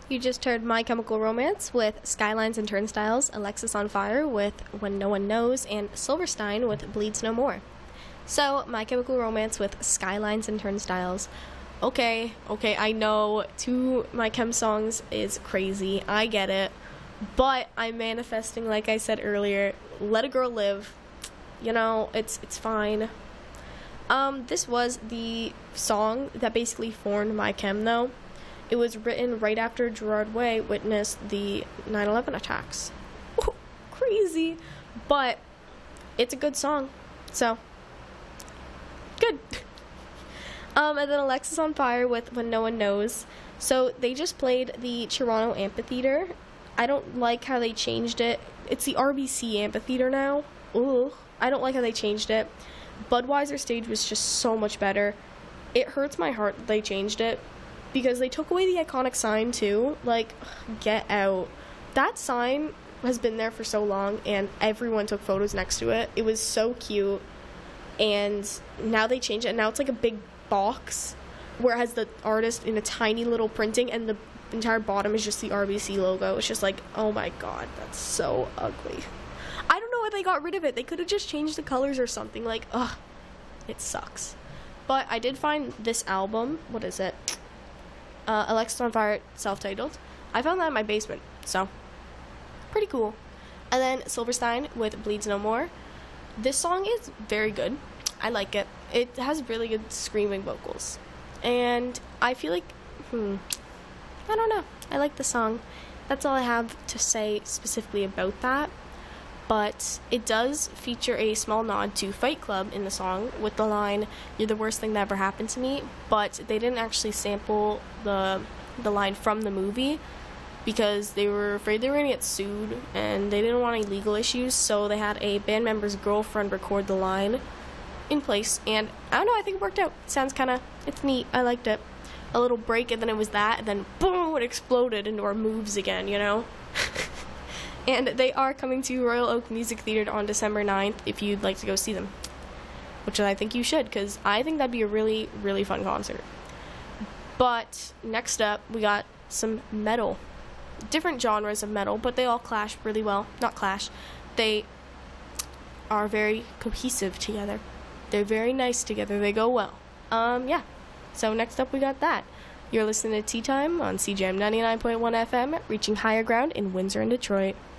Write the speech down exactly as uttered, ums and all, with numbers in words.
You just heard My Chemical Romance with Skylines and Turnstiles, Alexis on Fire with When No One Knows, and Silverstein with Bleeds No More. So, My Chemical Romance with Skylines and Turnstiles. Okay, okay, I know two My Chem songs is crazy, I get it, but I'm manifesting, like I said earlier, let a girl live. You know, it's it's fine. Um, this was the song that basically formed My Chem, though. It was written right after Gerard Way witnessed the nine eleven attacks. Ooh, crazy. But it's a good song. So, good. um, and then Alexis on Fire with When No One Knows. So, they just played the Toronto Amphitheater. I don't like how they changed it. It's the R B C Amphitheater now. Ugh. I don't like how they changed it. Budweiser stage was just so much better. It hurts my heart that they changed it. Because they took away the iconic sign, too. Like, get out. That sign has been there for so long, and everyone took photos next to it. It was so cute. And now they changed it, and now it's like a big box where it has the artist in a tiny little printing, and the entire bottom is just the R B C logo. It's just like, oh my god, that's so ugly. I don't know why they got rid of it. They could have just changed the colors or something. Like, ugh, it sucks. But I did find this album. What is it? Uh, Alexis on Fire, self-titled. I found that in my basement, so pretty cool. And then Silverstein with Bleeds No More. This song is very good. I like it. It has really good screaming vocals. And I feel like, hmm, I don't know. I like the song. That's all I have to say specifically about that. But it does feature a small nod to Fight Club in the song with the line, "You're the worst thing that ever happened to me," but they didn't actually sample the the line from the movie because they were afraid they were going to get sued and they didn't want any legal issues, so they had a band member's girlfriend record the line in place, and I don't know, I think it worked out. It sounds kind of, it's neat. I liked it. A little break, and then it was that, and then boom, it exploded into our moves again, you know? And they are coming to Royal Oak Music Theater on December ninth if you'd like to go see them. Which I think you should, because I think that'd be a really, really fun concert. But next up, we got some metal. Different genres of metal, but they all clash really well. Not clash. They are very cohesive together. They're very nice together. They go well. Um, yeah. So next up, we got that. You're listening to Tea Time on C J M ninety-nine point one F M, reaching higher ground in Windsor and Detroit.